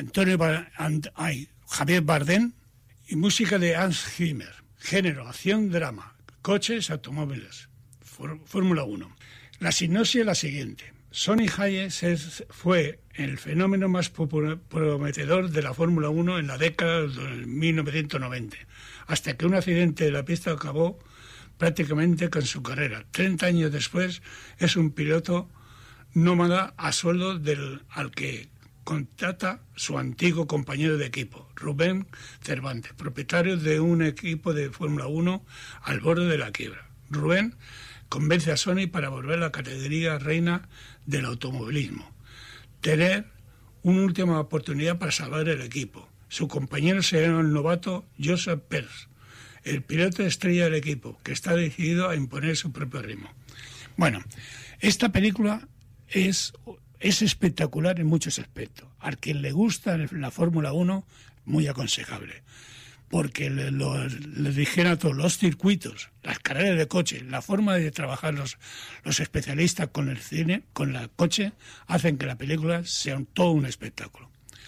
Javier Bardem y música de Hans Zimmer. Género, acción, drama, coches, automóviles, Fórmula 1. La sinopsis es la siguiente. Sonny Hayes fue el fenómeno más prometedor de la Fórmula 1 en la década de 1990, hasta que un accidente de la pista acabó prácticamente con su carrera. 30 años después es un piloto nómada a sueldo al que contrata su antiguo compañero de equipo, Rubén Cervantes, propietario de un equipo de Fórmula 1 al borde de la quiebra. Rubén convence a Sonny para volver a la categoría reina del automovilismo, tener una última oportunidad para salvar el equipo. Su compañero será el novato Joseph Pers, el piloto estrella del equipo, que está decidido a imponer su propio ritmo. Bueno, esta película es espectacular en muchos aspectos. A quien le gusta la Fórmula 1, muy aconsejable. Porque le dijeron a todos los circuitos, las carreras de coche, la forma de trabajar los especialistas con el cine, con el coche, hacen que la película sea todo un espectáculo.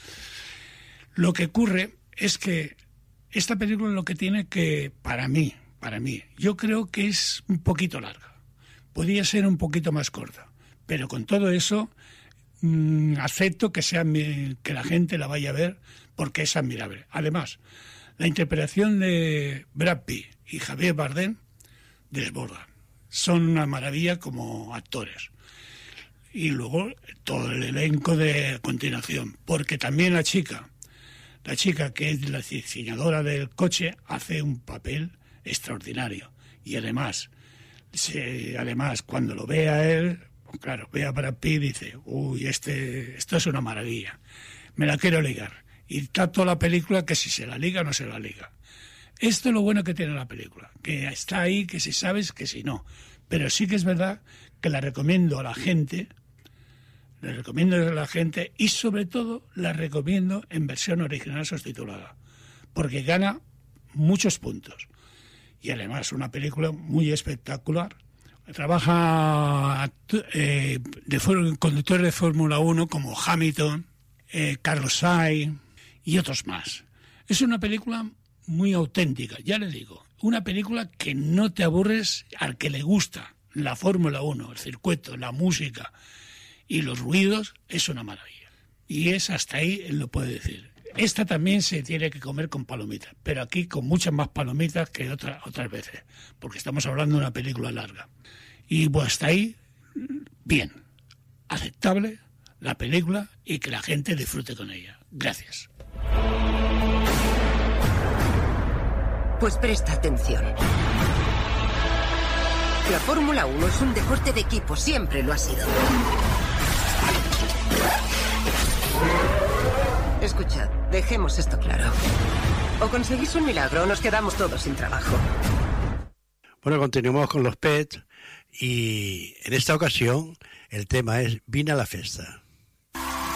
Lo que ocurre es que esta película lo que tiene que, para mí, yo creo que es un poquito larga. Podría ser un poquito más corta. Pero con todo eso, acepto que la gente la vaya a ver porque es admirable. Además, la interpretación de Brad Pitt y Javier Bardem desbordan. Son una maravilla como actores. Y luego todo el elenco de continuación. Porque también la chica que es la diseñadora del coche, hace un papel extraordinario. Y además cuando lo ve a él, claro, ve a Brad Pitt y dice, uy, esto es una maravilla, me la quiero ligar. Y está toda la película que si se la liga o no se la liga. Esto es lo bueno que tiene la película, que está ahí, que si sabes, que si no. Pero sí que es verdad que la recomiendo a la gente, y sobre todo la recomiendo en versión original subtitulada, porque gana muchos puntos. Y además una película muy espectacular. Trabaja conductores de Fórmula 1 como Hamilton, Carlos Sainz y otros más. Es una película muy auténtica, ya le digo. Una película que no te aburres al que le gusta la Fórmula 1, el circuito, la música y los ruidos, es una maravilla. Y es hasta ahí él lo puede decir. Esta también se tiene que comer con palomitas, pero aquí con muchas más palomitas que otras veces, porque estamos hablando de una película larga. Y pues hasta ahí, bien, aceptable la película y que la gente disfrute con ella. Gracias. Pues presta atención. La Fórmula 1 es un deporte de equipo, siempre lo ha sido. Escuchad, dejemos esto claro. O conseguís un milagro o nos quedamos todos sin trabajo. Bueno, continuamos con los Pets y en esta ocasión el tema es Vine a la festa.